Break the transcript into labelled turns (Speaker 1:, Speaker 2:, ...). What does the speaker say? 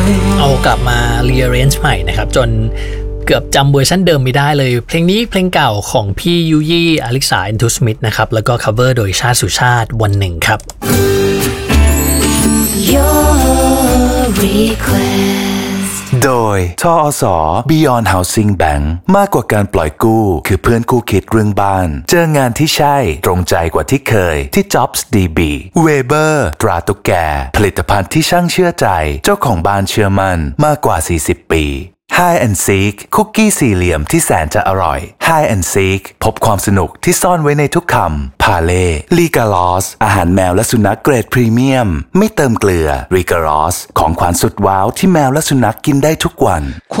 Speaker 1: เอากลับมา rearrange ใหม่นะครับจนเกือบจำเวอร์ชันเดิมไม่ได้เลยเพลงนี้เพลงเก่าของพี่ยูยี่อลิสาอินทูสมิธนะครับแล้วก็ cover โดยชาติสุชาติวันหนึ่งครับ
Speaker 2: Your request
Speaker 3: โดยทอส Beyond Housing Bank มากกว่าการปล่อยกู้คือเพื่อนคู่คิดเรื่องบ้านเจองานที่ใช่ตรงใจกว่าที่เคยที่ Jobs DB Weber ตราตุ๊กแกผลิตภัณฑ์ที่ช่างเชื่อใจเจ้าของบ้านเชื่อมั่นมากกว่า40 ปี Hide and Seek คุกกี้สี่เหลี่ยมที่แสนจะอร่อย Hide and Seek พบความสนุกที่ซ่อนไว้ในทุกคำพาเล่ลีกาลอสอาหารแมวและสุนัขเกรดพรีเมียมไม่เติมเกลือรีการอสของขวัญสุดว้าวที่แมวและสุนัขกินได้ทุกวัน